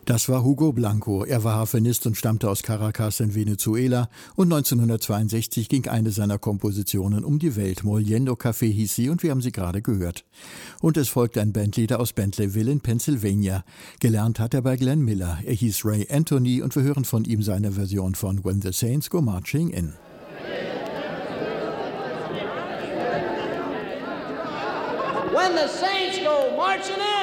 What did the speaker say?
Das war Hugo Blanco. Er war Harfenist und stammte aus Caracas in Venezuela. Und 1962 ging eine seiner Kompositionen um die Welt. Moliendo Café hieß sie und wir haben sie gerade gehört. Und es folgt ein Bandleader aus Bentleyville in Pennsylvania. Gelernt hat er bei Glenn Miller. Er hieß Ray Anthony und wir hören von ihm seine Version von When the Saints Go Marching In. When the saints go marching in.